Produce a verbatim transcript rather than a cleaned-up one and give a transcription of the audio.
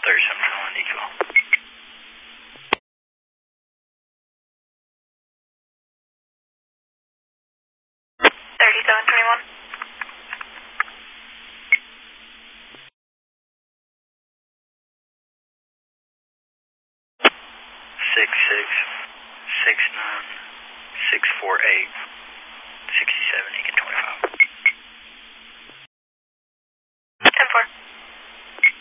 thirty-seven twenty-one, D twelve. thirty-seven twenty-one. Six six six nine six four eight sixty-seven Eakin twenty-five.